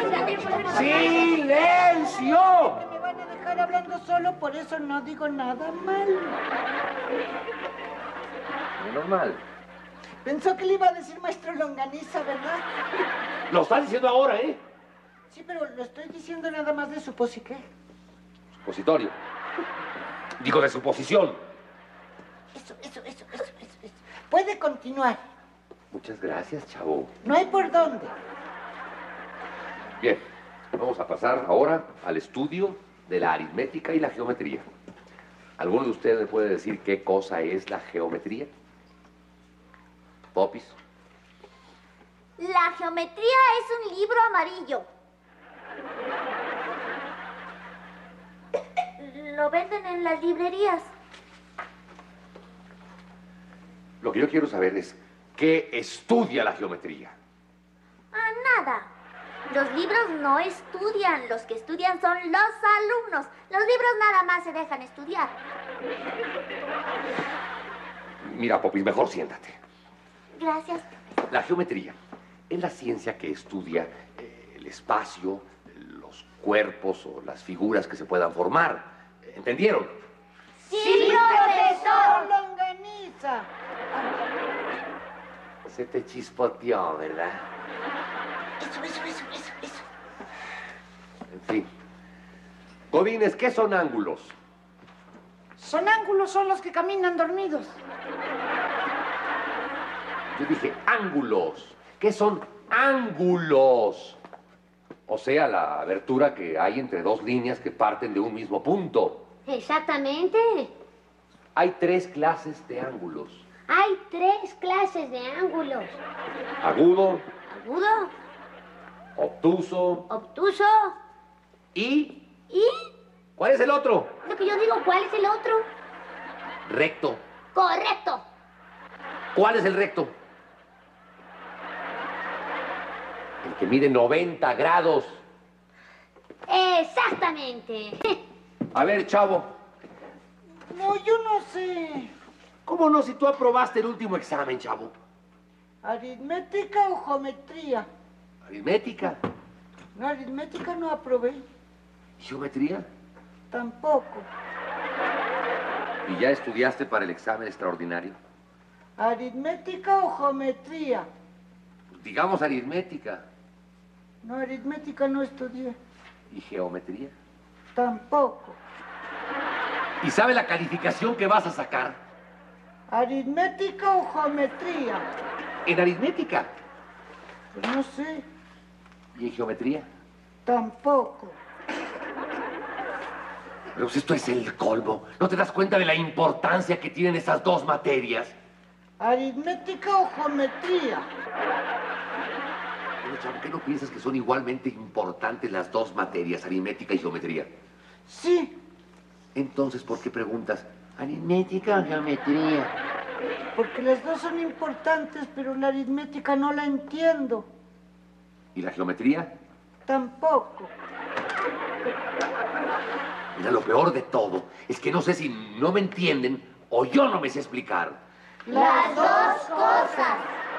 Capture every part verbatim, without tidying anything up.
¡Silencio! Me van a dejar hablando solo, por eso no digo nada mal. Menos mal. Pensó que le iba a decir maestro Longaniza, ¿verdad? Lo está diciendo ahora, ¿eh? Sí, pero lo estoy diciendo nada más de suposiqué. Supositorio. Digo, de suposición. Eso, eso, eso, eso, eso, eso. Puede continuar. Muchas gracias, chavo. No hay por dónde. Bien, vamos a pasar ahora al estudio de la aritmética y la geometría. ¿Alguno de ustedes me puede decir qué cosa es la geometría? Popis. La geometría es un libro amarillo. Lo venden en las librerías. Lo que yo quiero saber es qué estudia la geometría. Ah, nada. Los libros no estudian. Los que estudian son los alumnos. Los libros nada más se dejan estudiar. Mira, Popis, mejor siéntate. Gracias. La geometría es la ciencia que estudia eh, el espacio, los cuerpos o las figuras que se puedan formar. ¿Entendieron? ¡Sí, profesor! Longaniza. Se te chispoteó, ¿verdad? Eso, eso, eso, eso, eso. En fin. Godínez, ¿qué son ángulos? Son ángulos, son los que caminan dormidos. Yo dije ángulos. ¿Qué son ángulos? O sea, la abertura que hay entre dos líneas que parten de un mismo punto. Exactamente. Hay tres clases de ángulos. Hay tres clases de ángulos. Agudo, Agudo, obtuso obtuso y... y... ¿Cuál es el otro? Lo que yo digo, ¿cuál es el otro? Recto. Correcto. ¿Cuál es el recto? El que mide noventa grados. Exactamente. A ver, chavo. No, yo no sé. ¿Cómo no si tú aprobaste el último examen, chavo? ¿Aritmética o geometría? Aritmética. No, aritmética no aprobé. ¿Geometría? Tampoco. ¿Y ya estudiaste para el examen extraordinario? ¿Aritmética o geometría? Digamos aritmética. No, aritmética no estudié. ¿Y geometría? Tampoco. ¿Y sabe la calificación que vas a sacar? ¿Aritmética o geometría? En aritmética. Pues no sé. ¿Y en geometría? Tampoco. Pero pues esto es el colmo. ¿No te das cuenta de la importancia que tienen esas dos materias? ¿Aritmética o geometría? Bueno, chavo, ¿qué no piensas que son igualmente importantes las dos materias, aritmética y geometría? Sí. Entonces, ¿por qué preguntas aritmética o geometría? Porque las dos son importantes, pero la aritmética no la entiendo. ¿Y la geometría? Tampoco. Mira, lo peor de todo es que no sé si no me entienden o yo no me sé explicar. Las dos cosas.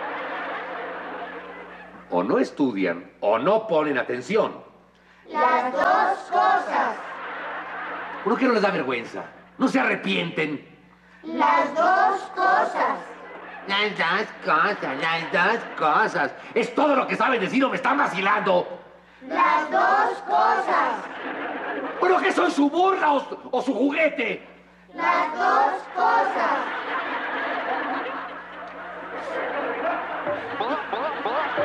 O no estudian o no ponen atención. Las dos cosas. ¿Por qué no les da vergüenza? ¿No se arrepienten? Las dos cosas. Las dos cosas, las dos cosas. Es todo lo que saben decir o me están vacilando. Las dos cosas. ¿Bueno, qué son, su burra o, o su juguete? Las dos cosas.